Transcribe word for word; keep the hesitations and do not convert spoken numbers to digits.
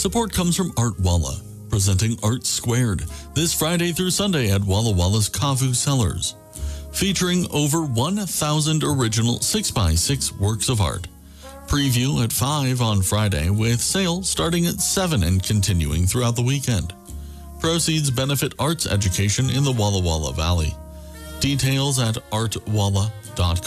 Support comes from Art Walla, presenting Art Squared this Friday through Sunday at Walla Walla's Kavu Cellars, featuring over one thousand original six by six works of art. Preview at five on Friday, with sale starting at seven and continuing throughout the weekend. Proceeds benefit arts education in the Walla Walla Valley. Details at art walla dot com.